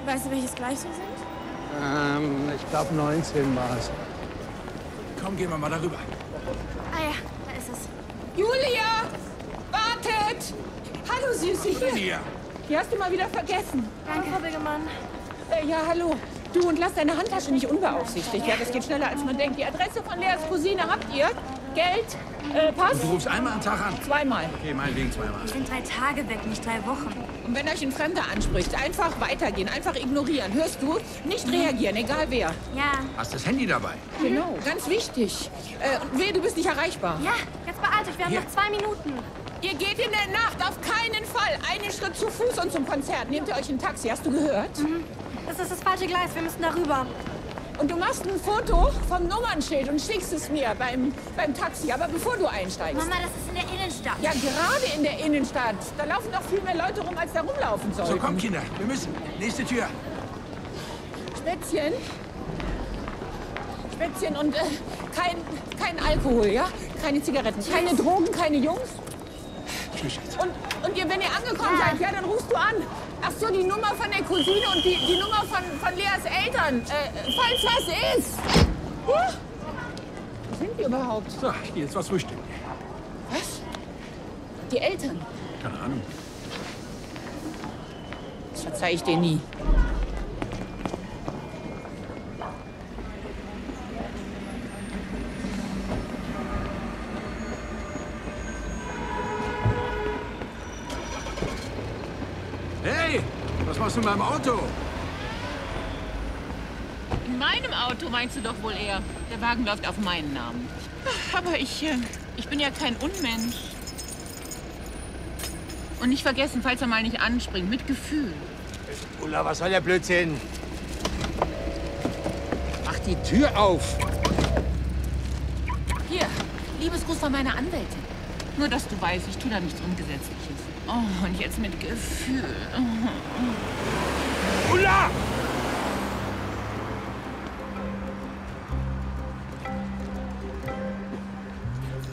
Weißt du, welches gleich so sind? Ich glaube 19 war es. Komm, gehen wir mal darüber. Ah ja, da ist es. Julia! Wartet! Hallo, Süßi. Hier. Die hast du mal wieder vergessen. Danke, Frau Biggemann. Ja, hallo. Du, und lass deine Handtasche nicht unbeaufsichtigt. Ja, das geht schneller, als man denkt. Die Adresse von Leas Cousine habt ihr? Geld? Pass? Du rufst einmal am Tag an. Zweimal. Okay, meinetwegen zweimal. Ich bin 3 Tage weg, nicht 3 Wochen. Und wenn euch ein Fremder anspricht, einfach weitergehen, einfach ignorieren. Hörst du? Nicht reagieren, egal wer. Ja. Hast das Handy dabei? Genau, ganz wichtig. Und wehe, du bist nicht erreichbar. Ja, jetzt beeilt euch, wir haben Hier. noch 2 Minuten. Ihr geht in der Nacht auf keinen Fall einen Schritt zu Fuß und zum Konzert. Nehmt ihr euch ein Taxi, hast du gehört? Das ist das falsche Gleis, wir müssen darüber. Und du machst ein Foto vom Nummernschild und schickst es mir beim Taxi, aber bevor du einsteigst. Mama, das ist in der Innenstadt. Ja, gerade in der Innenstadt. Da laufen doch viel mehr Leute rum, als da rumlaufen sollen. So, komm, Kinder. Wir müssen. Nächste Tür. Spätzchen. Spätzchen und kein Alkohol, ja? Keine Zigaretten, keine Drogen, keine Jungs. Tschüss. Und wenn ihr angekommen seid, ja, dann rufst du an. Ach so, die Nummer von der Cousine und die Nummer von Leas Eltern. Falls was ist. Wo sind die überhaupt? So, ich gehe jetzt was frühstücken. Was? Die Eltern? Keine Ahnung. Das verzeih ich dir nie. Hey, was machst du in meinem Auto? In meinem Auto meinst du doch wohl eher. Der Wagen läuft auf meinen Namen. Aber ich bin ja kein Unmensch. Und nicht vergessen, falls er mal nicht anspringt, mit Gefühl. Ulla, was soll der Blödsinn? Mach die Tür auf. Hier, Liebesgruß von meiner Anwältin. Nur, dass du weißt, ich tue da nichts Ungesetzliches. Oh, und jetzt mit Gefühl. Ulla!